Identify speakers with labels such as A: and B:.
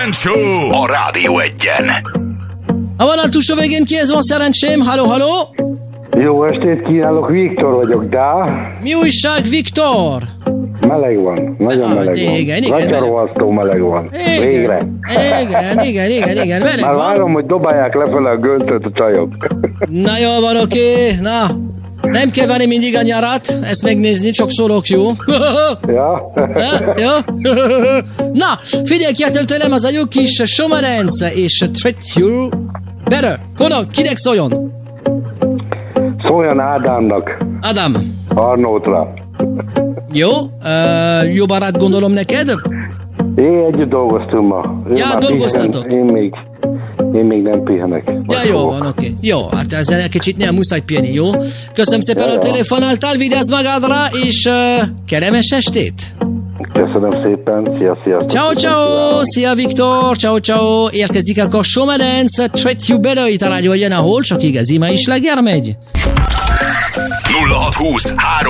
A: Show a Rádió Egyen.
B: A vonal túlsó végén kihez van szerencsém? Halló, halló!
C: Jó estét kívánok, Viktor vagyok, de...
B: Mi újság, Viktor?
C: Meleg van, nagyon meleg
B: igen,
C: van.
B: igen,
C: Nagyarvasztó meleg van. Végre.
B: Igen, meleg
C: Már
B: van.
C: várom, hogy dobálják lefele a göntöt a csajok.
B: Na jól van, oké. Na, nem kell venni mindig a nyarat, ezt megnézni, csak szólok, jó?
C: Ja?
B: Jó? Na, figyelj ki, tőlem az a jó kis Somarence és Treat You Better. Kono, kinek szóljon?
C: Szóljon Ádámnak,
B: Ádám.
C: Arnótra.
B: Jó, jó barát gondolom neked?
C: Én együtt dolgoztunk ma. Ő
B: Ja,
C: már
B: dolgoztatok.
C: pihen, én még nem pihenek.
B: Ja, jó van, oké. Jó, hát ezzel egy kicsit nem muszáj pihenni, jó? Köszönöm szépen,
C: Ja,
B: a
C: ja.
B: telefonáltál, vigyázz magadra, és kellemes estét!
C: Köszönöm szépen, szia.
B: Ciao, ciao! Szia, Viktor! Ciao, ciao! Érkezik a Somarence, Treat You Better itt a Rádió Egyen, ahol csak igazi ma is legyer megy.
A: 0620 3